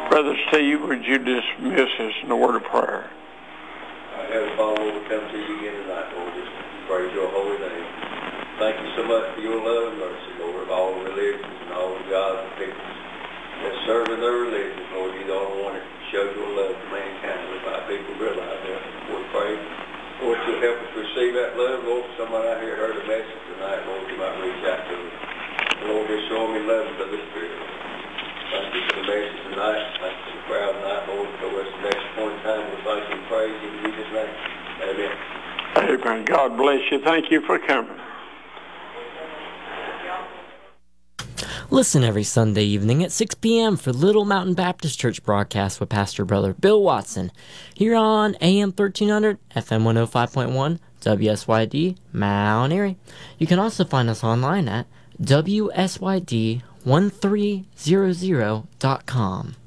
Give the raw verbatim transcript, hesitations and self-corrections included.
Brother Steve, would you dismiss us in a word of prayer? I have a Father, Lord, we come to you again tonight, Lord, just praise your holy name. Thank you so much for your love and mercy, Lord, of all religions and all the gods and people that serve in their religions, Lord. You're the only one that shows your love to mankind. If our people realize that, we pray. Lord, you'll help us receive that love, Lord. Somebody out here heard a message tonight, Lord, you might reach out to them. Lord, just show them your love to the Spirit. Thank you for the message tonight. Thank you for the crowd tonight, Lord. Until this next point in time, we thank you and praise you in Jesus' name. Amen. Amen. God bless you. Thank you for coming. Listen every Sunday evening at six p.m. for Little Mountain Baptist Church broadcast with Pastor Brother Bill Watson here on A M thirteen hundred, F M one oh five point one, W S Y D, Mount Airy. You can also find us online at W S Y D one three hundred dot com.